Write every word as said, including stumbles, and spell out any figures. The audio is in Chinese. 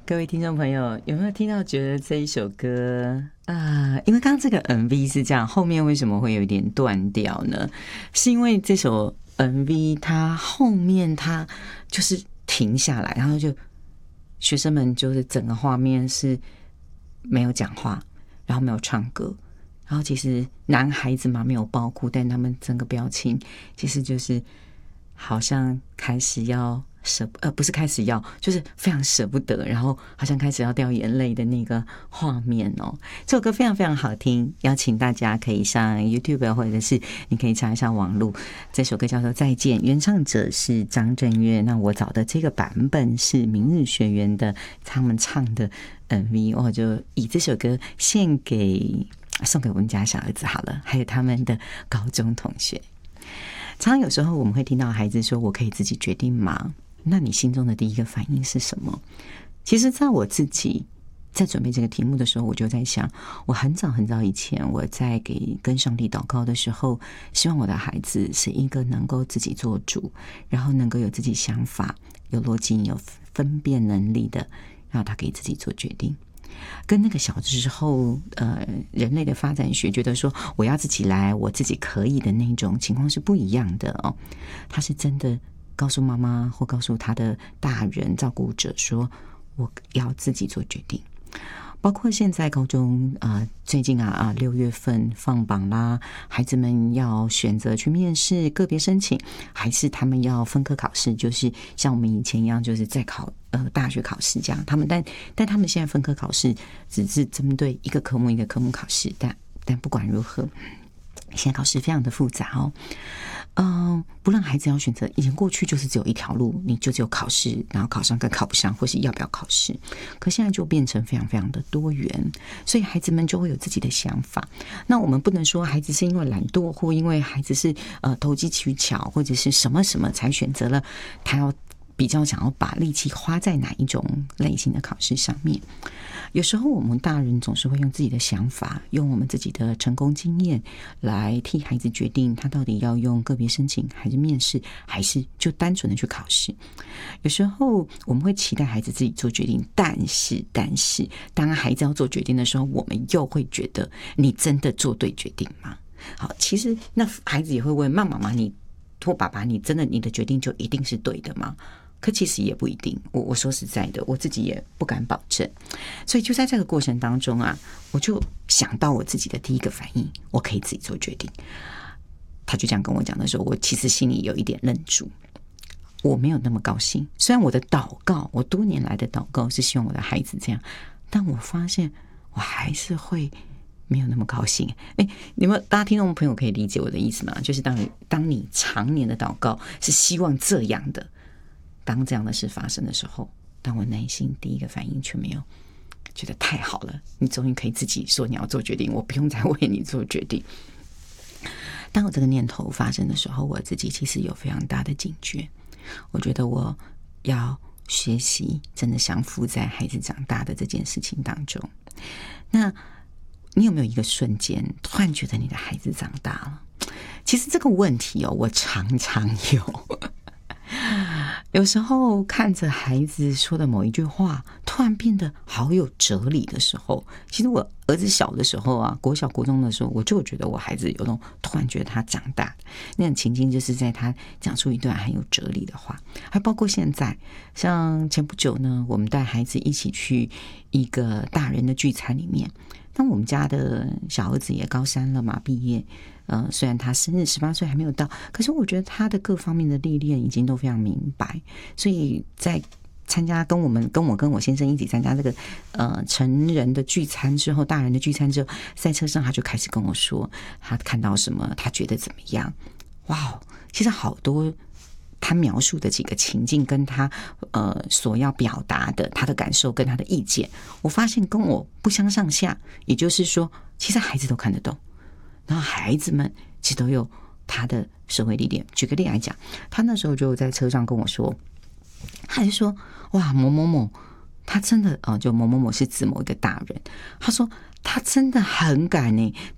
各位听众朋友，有没有听到觉得这一首歌啊？因为刚刚这个 M V 是这样，后面为什么会有一点断掉呢？是因为这首 M V 它后面它就是停下来，然后就学生们就是整个画面是没有讲话，然后没有唱歌，然后其实男孩子嘛没有爆哭，但他们整个表情其实就是好像开始要舍呃不是开始要，就是非常舍不得，然后好像开始要掉眼泪的那个画面哦。这首歌非常非常好听，邀请大家可以上 YouTube 或者是你可以查一下网络。这首歌叫做《再见》，原唱者是张震岳。那我找的这个版本是明日学园的他们唱的 M V， 我就以这首歌献给送给我们家小儿子好了，还有他们的高中同学。常常有时候我们会听到孩子说：“我可以自己决定吗？”那你心中的第一个反应是什么？其实在我自己在准备这个题目的时候，我就在想，我很早很早以前我在给跟上帝祷告的时候，希望我的孩子是一个能够自己做主，然后能够有自己想法，有逻辑，有分辨能力的，然后他可以自己做决定。跟那个小时候呃人类的发展学觉得说我要自己来，我自己可以的那种情况是不一样的哦。他是真的告诉妈妈或告诉他的大人照顾者说我要自己做决定。包括现在高中啊、呃，最近啊啊六月份放榜啦，孩子们要选择去面试个别申请，还是他们要分科考试，就是像我们以前一样，就是在考呃大学考试这样。他们但但他们现在分科考试只是针对一个科目一个科目考试，但但不管如何，现在考试非常的复杂哦。嗯，不让孩子要选择，以前过去就是只有一条路，你就只有考试，然后考上跟考不上，或是要不要考试。可现在就变成非常非常的多元，所以孩子们就会有自己的想法。那我们不能说孩子是因为懒惰，或因为孩子是呃投机取巧，或者是什么什么才选择了他要比较想要把力气花在哪一种类型的考试上面。有时候我们大人总是会用自己的想法，用我们自己的成功经验来替孩子决定他到底要用个别申请还是面试，还是就单纯的去考试。有时候我们会期待孩子自己做决定，但是但是当孩子要做决定的时候，我们又会觉得你真的做对决定吗？好，其实那孩子也会问妈妈妈你或爸爸，你真的你的决定就一定是对的吗？可其实也不一定，我我说实在的，我自己也不敢保证。所以就在这个过程当中啊，我就想到我自己的第一个反应，我可以自己做决定。他就这样跟我讲的时候，我其实心里有一点愣住，我没有那么高兴。虽然我的祷告，我多年来的祷告是希望我的孩子这样，但我发现我还是会没有那么高兴。哎，你们大家听众朋友可以理解我的意思吗？就是当你当你常年的祷告是希望这样的，当这样的事发生的时候，但我内心第一个反应却没有觉得太好了，你终于可以自己说你要做决定，我不用再为你做决定。当我这个念头发生的时候，我自己其实有非常大的警觉，我觉得我要学习真的降服在孩子长大的这件事情当中。那你有没有一个瞬间突然觉得你的孩子长大了？其实这个问题哦，我常常有有时候看着孩子说的某一句话突然变得好有哲理的时候，其实我儿子小的时候啊，国小国中的时候，我就觉得我孩子有种突然觉得他长大那种情境，就是在他讲出一段很有哲理的话。还包括现在像前不久呢，我们带孩子一起去一个大人的聚餐里面，那我们家的小儿子也高三了嘛，毕业呃，虽然他生日十八岁还没有到，可是我觉得他的各方面的历练已经都非常明白，所以在参加跟我们跟我跟我先生一起参加这个呃成人的聚餐之后，大人的聚餐之后，在车上他就开始跟我说他看到什么，他觉得怎么样。哇，其实好多他描述的几个情境跟他呃所要表达的他的感受跟他的意见，我发现跟我不相上下，也就是说其实孩子都看得懂，然后孩子们其实都有他的社会历练。举个例来讲，他那时候就在车上跟我说，他就说哇某某某他真的、呃、就某某某是指某一个大人，他说他真的很敢耶，